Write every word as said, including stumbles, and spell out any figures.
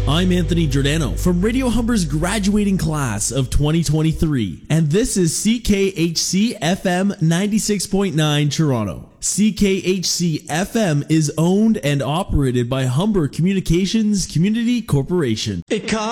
I'm Anthony Giordano from Radio Humber's graduating class of twenty twenty-three, and this is C K H C F M ninety-six point nine Toronto. C K H C F M is owned and operated by Humber Communications Community Corporation.